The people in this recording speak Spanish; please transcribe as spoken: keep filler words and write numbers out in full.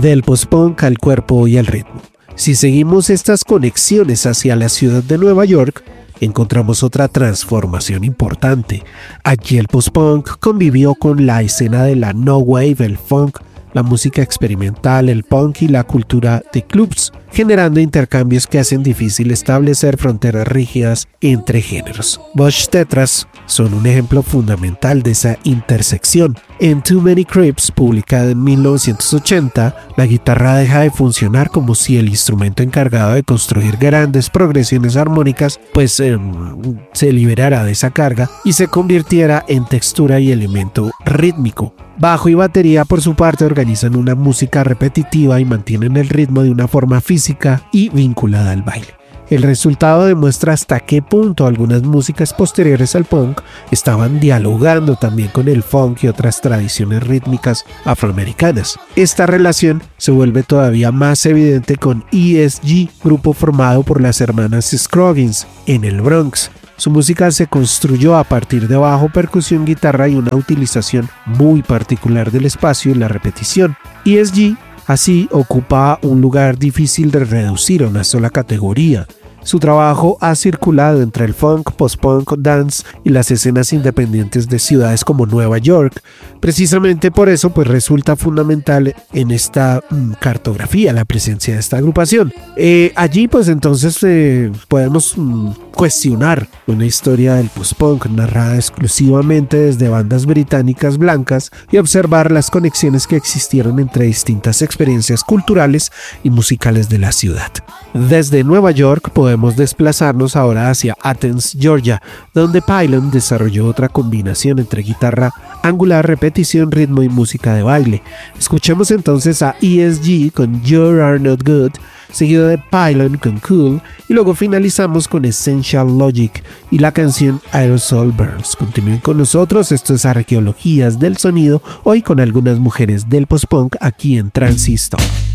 del post-punk al cuerpo y al ritmo. Si seguimos estas conexiones hacia la ciudad de Nueva York, encontramos otra transformación importante. Allí el post-punk convivió con la escena de la no wave, el funk, la música experimental, el punk y la cultura de clubs, generando intercambios que hacen difícil establecer fronteras rígidas entre géneros. Bush Tetras son un ejemplo fundamental de esa intersección. En Too Many Creeps, publicada en mil novecientos ochenta, la guitarra deja de funcionar como si el instrumento encargado de construir grandes progresiones armónicas pues eh, se liberara de esa carga y se convirtiera en textura y elemento rítmico. Bajo y batería, por su parte, organizan una música repetitiva y mantienen el ritmo de una forma física y vinculada al baile. El resultado demuestra hasta qué punto algunas músicas posteriores al punk estaban dialogando también con el funk y otras tradiciones rítmicas afroamericanas. Esta relación se vuelve todavía más evidente con E S G, grupo formado por las hermanas Scroggins en el Bronx. Su música se construyó a partir de bajo, percusión, guitarra y una utilización muy particular del espacio y la repetición. E S G así ocupa un lugar difícil de reducir a una sola categoría. Su trabajo ha circulado entre el funk, post-punk, dance y las escenas independientes de ciudades como Nueva York. Precisamente por eso pues resulta fundamental en esta mm, cartografía la presencia de esta agrupación. Eh, allí pues entonces eh, podemos mm, cuestionar una historia del post-punk narrada exclusivamente desde bandas británicas blancas y observar las conexiones que existieron entre distintas experiencias culturales y musicales de la ciudad. Desde Nueva York podemos desplazarnos ahora hacia Athens, Georgia, donde Pylon desarrolló otra combinación entre guitarra angular, repetición, ritmo y música de baile. Escuchemos entonces a E S G con You Are Not Good, seguido de Pylon con Cool, y luego finalizamos con Essential Logic y la canción Aerosol Burns. Continúen con nosotros, esto es Arqueologías del Sonido, hoy con algunas mujeres del post-punk aquí en Transistor.